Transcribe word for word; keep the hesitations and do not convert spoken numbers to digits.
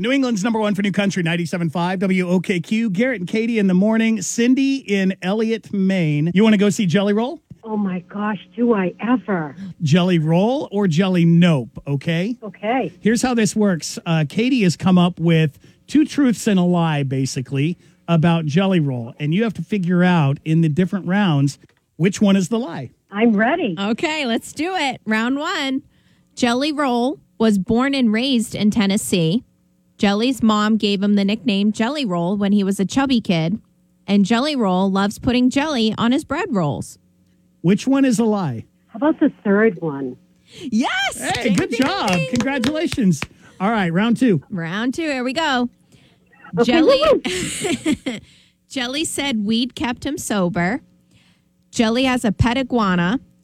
New England's number one for New Country, ninety-seven point five W O K Q. Garrett and Katie in the morning. Cindy in Elliott, Maine. You want to go see Jelly Roll? Oh, my gosh, do I ever. Jelly Roll or Jelly Nope, okay? Okay. Here's how this works. Uh, Katie has come up with two truths and a lie, basically, about Jelly Roll. And you have to figure out in the different rounds which one is the lie. I'm ready. Okay, let's do it. Round one. Jelly Roll was born and raised in Tennessee. Jelly's mom gave him the nickname Jelly Roll when he was a chubby kid. And Jelly Roll loves putting jelly on his bread rolls. Which one is a lie? How about the third one? Yes! Hey, Ding, good ding, job. ding. Congratulations. All right, round two. Round two, here we go. Okay, Jelly woo-hoo. Jelly said weed kept him sober. Jelly has a pet iguana.